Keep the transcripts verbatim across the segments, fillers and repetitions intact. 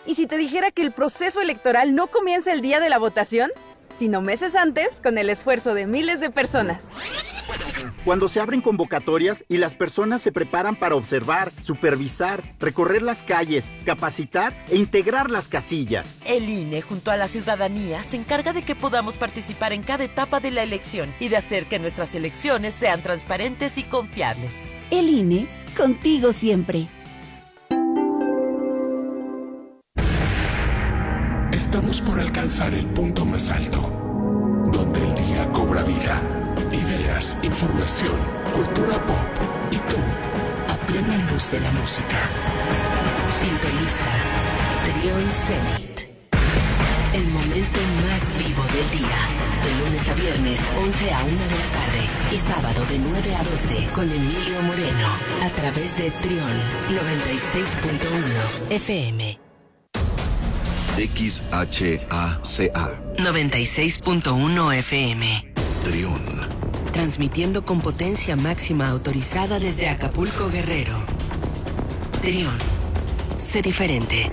¿Y si te dijera que el proceso electoral no comienza el día de la votación, sino meses antes, con el esfuerzo de miles de personas? Cuando se abren convocatorias y las personas se preparan para observar, supervisar, recorrer las calles, capacitar e integrar las casillas. El I N E, junto a la ciudadanía, se encarga de que podamos participar en cada etapa de la elección y de hacer que nuestras elecciones sean transparentes y confiables. El I N E, contigo siempre. Estamos por alcanzar el punto más alto, donde el día cobra vida. Ideas, información, cultura pop y tú, a plena luz de la música. Sintoniza Trión Zenit. El momento más vivo del día. De lunes a viernes, once a una de la tarde. Y sábado de nueve a doce con Emilio Moreno. A través de Trión noventa y seis punto uno F M. X H A C A noventa y seis punto uno F M. Trión. Transmitiendo con potencia máxima autorizada desde Acapulco, Guerrero. Trión. Sé diferente.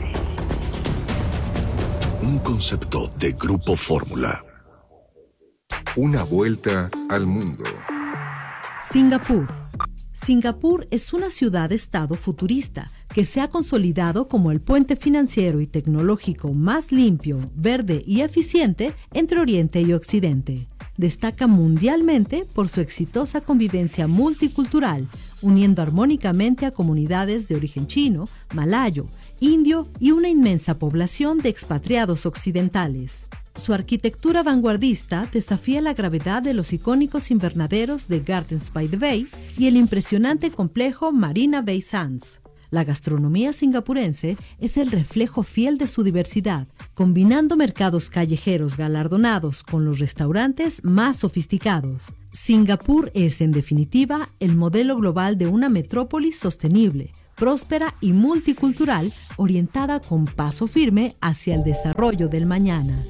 Un concepto de Grupo Fórmula. Una vuelta al mundo. Singapur. Singapur es una ciudad-estado futurista que se ha consolidado como el puente financiero y tecnológico más limpio, verde y eficiente entre Oriente y Occidente. Destaca mundialmente por su exitosa convivencia multicultural, uniendo armónicamente a comunidades de origen chino, malayo, indio y una inmensa población de expatriados occidentales. Su arquitectura vanguardista desafía la gravedad de los icónicos invernaderos de Gardens by the Bay y el impresionante complejo Marina Bay Sands. La gastronomía singapurense es el reflejo fiel de su diversidad, combinando mercados callejeros galardonados con los restaurantes más sofisticados. Singapur es, en definitiva, el modelo global de una metrópolis sostenible, próspera y multicultural, orientada con paso firme hacia el desarrollo del mañana.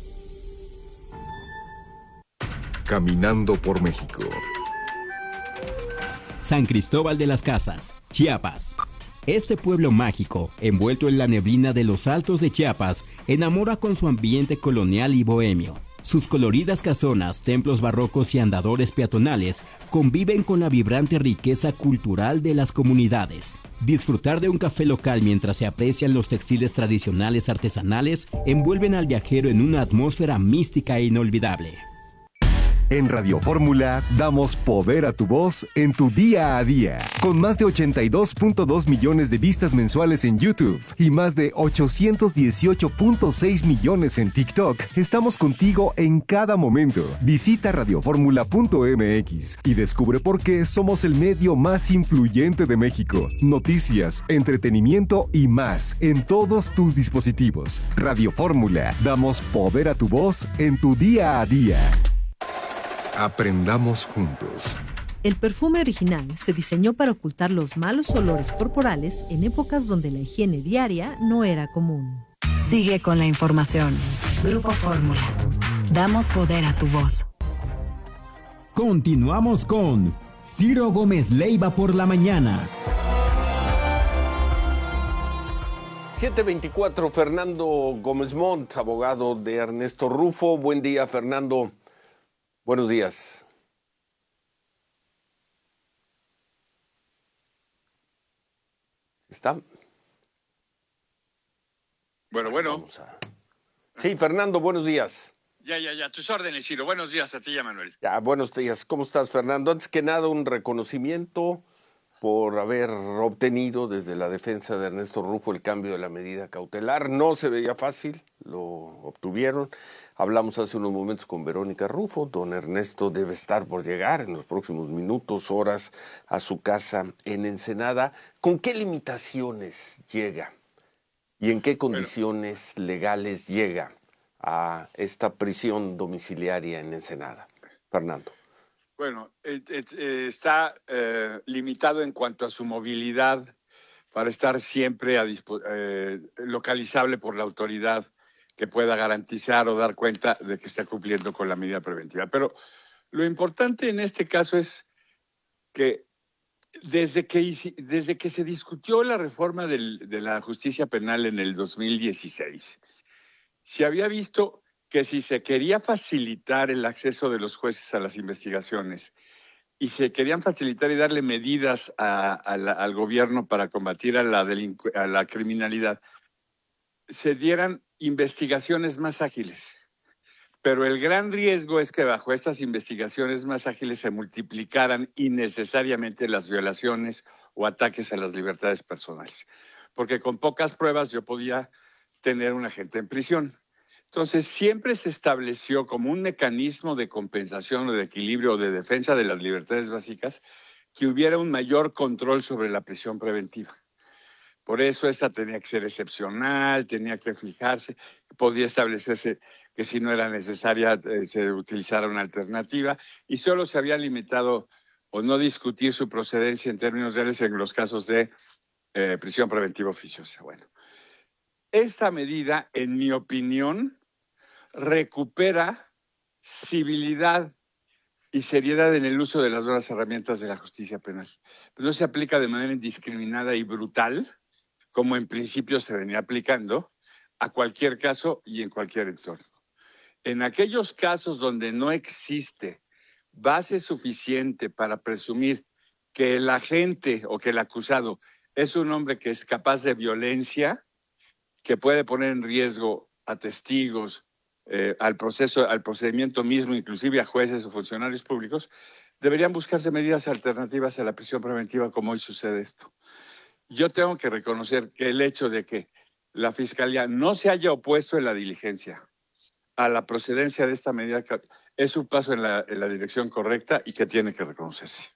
Caminando por México. San Cristóbal de las Casas, Chiapas. Este pueblo mágico, envuelto en la neblina de los altos de Chiapas, enamora con su ambiente colonial y bohemio. Sus coloridas casonas, templos barrocos y andadores peatonales conviven con la vibrante riqueza cultural de las comunidades. Disfrutar de un café local mientras se aprecian los textiles tradicionales artesanales envuelven al viajero en una atmósfera mística e inolvidable. En Radio Fórmula damos poder a tu voz en tu día a día. Con más de ochenta y dos punto dos millones de vistas mensuales en YouTube y más de ochocientos dieciocho punto seis millones en TikTok, estamos contigo en cada momento. Visita radioformula punto m x y descubre por qué somos el medio más influyente de México. Noticias, entretenimiento y más en todos tus dispositivos. Radio Fórmula, damos poder a tu voz en tu día a día. Aprendamos juntos. El perfume original se diseñó para ocultar los malos olores corporales en épocas donde la higiene diaria no era común. Sigue con la información. Grupo Fórmula. Damos poder a tu voz. Continuamos con Ciro Gómez Leiva por la mañana. siete veinticuatro, Fernando Gómez Montt, abogado de Ernesto Rufo. Buen día, Fernando. Buenos días. ¿Está? Bueno, bueno. A... Sí, Fernando, buenos días. Ya, ya, ya. Tus órdenes, Ciro. Buenos días a ti, ya, Manuel. Ya, buenos días. ¿Cómo estás, Fernando? Antes que nada, un reconocimiento por haber obtenido desde la defensa de Ernesto Rufo el cambio de la medida cautelar. No se veía fácil, lo obtuvieron. Hablamos hace unos momentos con Verónica Rufo. Don Ernesto debe estar por llegar en los próximos minutos, horas, a su casa en Ensenada. ¿Con qué limitaciones llega y en qué condiciones bueno. legales llega a esta prisión domiciliaria en Ensenada? Fernando. Bueno, eh, eh, está eh, limitado en cuanto a su movilidad para estar siempre a dispo- eh, localizable por la autoridad que pueda garantizar o dar cuenta de que está cumpliendo con la medida preventiva. Pero lo importante en este caso es que desde que, desde que se discutió la reforma del, de la justicia penal en el dos mil dieciséis, se había visto que si se quería facilitar el acceso de los jueces a las investigaciones y se querían facilitar y darle medidas a, a la, al gobierno para combatir a la, delincu- a la criminalidad, se dieran investigaciones más ágiles. Pero el gran riesgo es que bajo estas investigaciones más ágiles se multiplicaran innecesariamente las violaciones o ataques a las libertades personales. Porque con pocas pruebas yo podía tener un agente en prisión. Entonces, siempre se estableció como un mecanismo de compensación o de equilibrio o de defensa de las libertades básicas que hubiera un mayor control sobre la prisión preventiva. Por eso esta tenía que ser excepcional, tenía que fijarse, podía establecerse que si no era necesaria eh, se utilizara una alternativa y solo se había limitado o no discutir su procedencia en términos reales en los casos de eh, prisión preventiva oficiosa. Bueno, esta medida, en mi opinión, recupera civilidad y seriedad en el uso de las nuevas herramientas de la justicia penal. Pero no se aplica de manera indiscriminada y brutal, como en principio se venía aplicando, a cualquier caso y en cualquier entorno. En aquellos casos donde no existe base suficiente para presumir que el agente o que el acusado es un hombre que es capaz de violencia, que puede poner en riesgo a testigos, eh, al proceso, al procedimiento mismo, inclusive a jueces o funcionarios públicos, deberían buscarse medidas alternativas a la prisión preventiva, como hoy sucede esto. Yo tengo que reconocer que el hecho de que la Fiscalía no se haya opuesto en la diligencia a la procedencia de esta medida es un paso en la, en la dirección correcta y que tiene que reconocerse.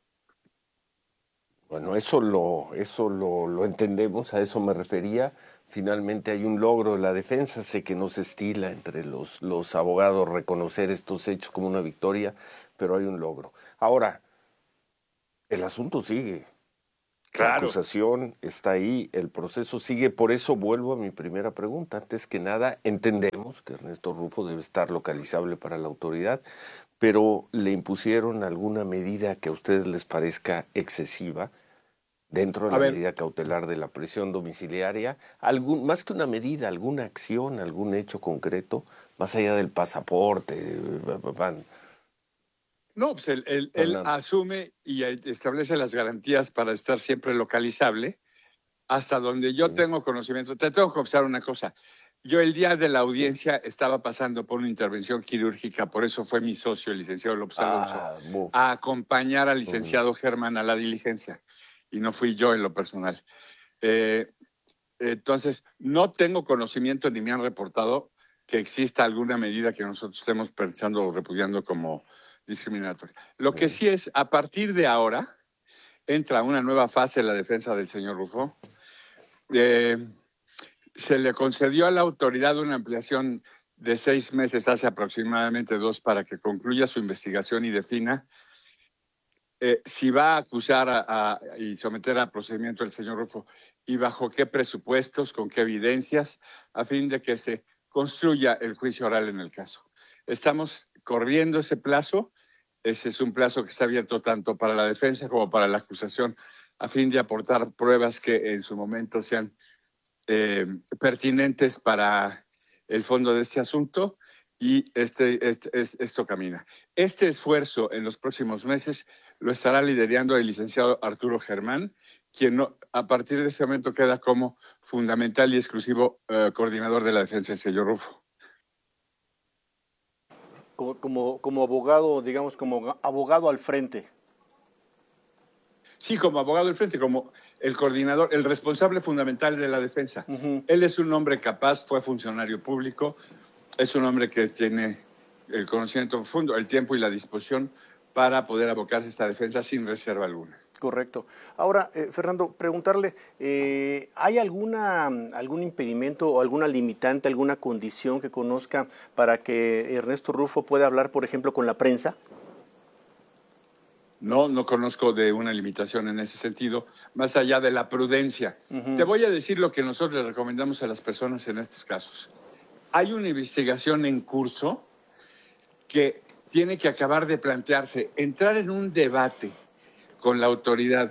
Bueno, eso lo, eso lo, lo entendemos, a eso me refería. Finalmente hay un logro de la defensa, sé que no se estila entre los, los abogados reconocer estos hechos como una victoria, pero hay un logro. Ahora, el asunto sigue. Claro. La acusación está ahí, el proceso sigue, por eso vuelvo a mi primera pregunta. Antes que nada, entendemos que Ernesto Rufo debe estar localizable para la autoridad, pero ¿le impusieron alguna medida que a ustedes les parezca excesiva dentro de A la ver. medida cautelar de la prisión domiciliaria? Algún, más que una medida, alguna acción, algún hecho concreto, más allá del pasaporte, van. No, pues él, él, él asume y establece las garantías para estar siempre localizable, hasta donde yo tengo conocimiento. Te tengo que confesar una cosa. Yo el día de la audiencia estaba pasando por una intervención quirúrgica, por eso fue mi socio, el licenciado López Alonso, Ah, a acompañar al licenciado Germán a la diligencia, y no fui yo en lo personal. Eh, entonces, no tengo conocimiento ni me han reportado que exista alguna medida que nosotros estemos pensando o repudiando como discriminatoria. Lo que sí es, a partir de ahora, entra una nueva fase en la defensa del señor Rufo. Eh, se le concedió a la autoridad una ampliación de seis meses, hace aproximadamente dos, para que concluya su investigación y defina eh, si va a acusar a, a, y someter a procedimiento al señor Rufo y bajo qué presupuestos, con qué evidencias, a fin de que se construya el juicio oral en el caso. Estamos corriendo ese plazo. Ese es un plazo que está abierto tanto para la defensa como para la acusación, a fin de aportar pruebas que en su momento sean eh, pertinentes para el fondo de este asunto, y este, este, este, esto camina. Este esfuerzo en los próximos meses lo estará liderando el licenciado Arturo Germán, quien no, a partir de ese momento queda como fundamental y exclusivo eh, coordinador de la defensa del señor Rufo. Como, como, como abogado, digamos, como abogado al frente. Sí, como abogado al frente, como el coordinador, el responsable fundamental de la defensa. Uh-huh. Él es un hombre capaz, fue funcionario público, es un hombre que tiene el conocimiento profundo, el tiempo y la disposición para poder abocarse a esta defensa sin reserva alguna. Correcto. Ahora, eh, Fernando, preguntarle, eh, ¿hay alguna algún impedimento o alguna limitante, alguna condición que conozca para que Ernesto Rufo pueda hablar, por ejemplo, con la prensa? No, no conozco de una limitación en ese sentido, más allá de la prudencia. Uh-huh. Te voy a decir lo que nosotros le recomendamos a las personas en estos casos. Hay una investigación en curso que tiene que acabar de plantearse, entrar en un debate con la autoridad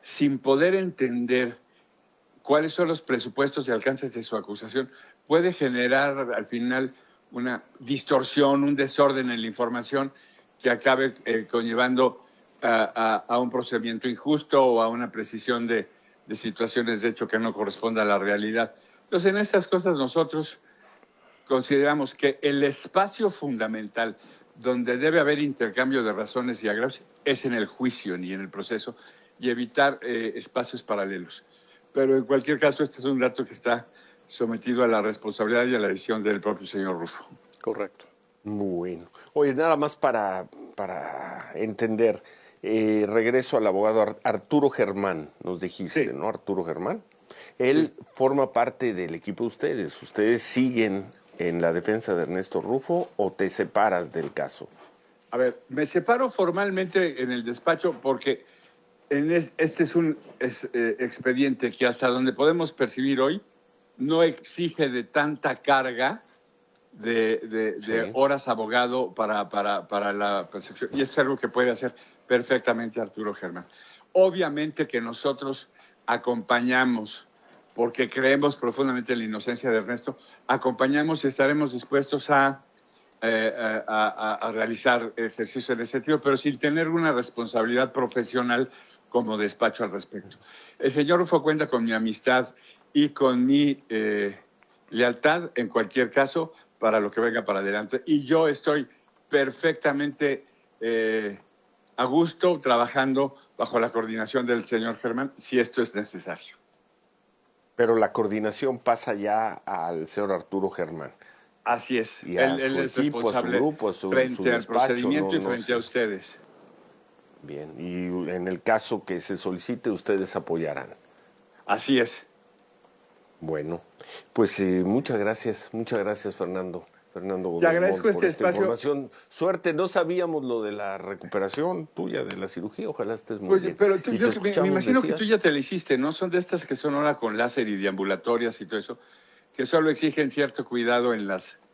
sin poder entender cuáles son los presupuestos y alcances de su acusación, puede generar al final una distorsión, un desorden en la información que acabe eh, conllevando a, a, a un procedimiento injusto o a una precisión de, de situaciones de hecho que no corresponda a la realidad. Entonces, en estas cosas nosotros consideramos que el espacio fundamental donde debe haber intercambio de razones y agravios es en el juicio y en el proceso, y evitar eh, espacios paralelos. Pero en cualquier caso, este es un dato que está sometido a la responsabilidad y a la decisión del propio señor Rufo. Correcto. Muy bueno. Oye, nada más para, para entender, eh, regreso al abogado Arturo Germán, nos dijiste, sí. ¿no? Arturo Germán. Él sí. forma parte del equipo de ustedes. ¿Ustedes siguen en la defensa de Ernesto Rufo o te separas del caso? A ver, me separo formalmente en el despacho porque en es, este es un es, eh, expediente que hasta donde podemos percibir hoy no exige de tanta carga de, de, sí. de horas abogado para, para, para la persecución. Y esto es algo que puede hacer perfectamente Arturo Germán. Obviamente que nosotros acompañamos, porque creemos profundamente en la inocencia de Ernesto, acompañamos y estaremos dispuestos a, eh, a, a, a realizar ejercicios en ese sentido, pero sin tener una responsabilidad profesional como despacho al respecto. El señor Rufo cuenta con mi amistad y con mi eh, lealtad, en cualquier caso, para lo que venga para adelante. Y yo estoy perfectamente eh, a gusto trabajando bajo la coordinación del señor Germán, si esto es necesario. Pero la coordinación pasa ya al señor Arturo Germán. Así es. Y a él, él su es equipo, responsable a su grupo, a su, frente su al despacho, procedimiento no, y frente no a ustedes. Bien, y en el caso que se solicite, ustedes apoyarán. Así es. Bueno, pues eh, muchas gracias, muchas gracias, Fernando. Fernando Gómez Te agradezco Mont, por este esta espacio. información. Suerte, no sabíamos lo de la recuperación tuya de la cirugía, ojalá estés muy Oye, bien. pero tú, Y yo, te me, escuchamos, me imagino decías. que tú ya te la hiciste, ¿no? Son de estas que son ahora con láser y deambulatorias y todo eso, que solo exigen cierto cuidado en las